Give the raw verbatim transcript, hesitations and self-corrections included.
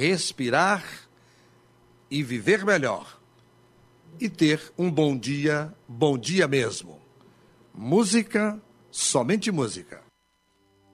respirar e viver melhor. E ter um bom dia, bom dia mesmo. Música, somente música.